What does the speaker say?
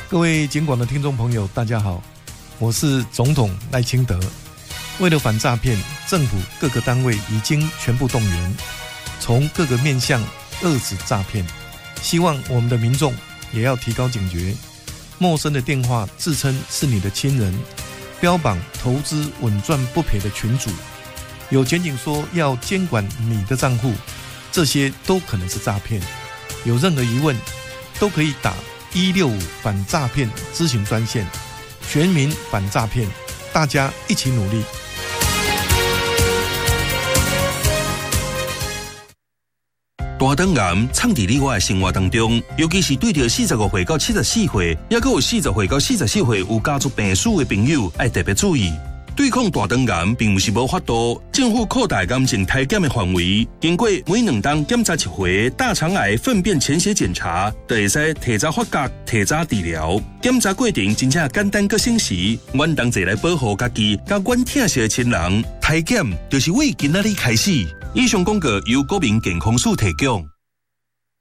各位警广的听众朋友，大家好，我是总统赖清德。为了反诈骗，政府各个单位已经全部动员，从各个面向遏止诈骗。希望我们的民众也要提高警觉，陌生的电话自称是你的亲人，标榜投资稳赚不赔的群组，有检警说要监管你的账户，这些都可能是诈骗。有任何疑问，都可以打165反诈骗咨询专线，全民反诈骗，大家一起努力。 大肠癌藏伫你我的生活当中，尤其是对着45岁到74岁，也还有40岁到44岁有家族病史的朋友，要特别注意。对抗大肠癌并不是无法度，政府扩大癌症体检的范围，经过每2周检查1回大肠癌粪便潜血检查，就会使提早发觉、提早治疗。检查过程真正简单搁省时，阮同齐来保护家己，甲阮疼惜的亲人。体检就是为今仔日开始。以上广告由国民健康署提供。